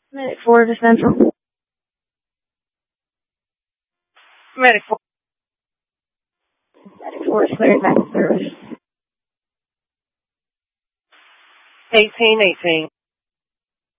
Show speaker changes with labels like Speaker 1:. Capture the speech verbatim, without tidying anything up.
Speaker 1: Medic four to Central. Medic four. Medic four is cleared back to service.
Speaker 2: eighteen eighteen.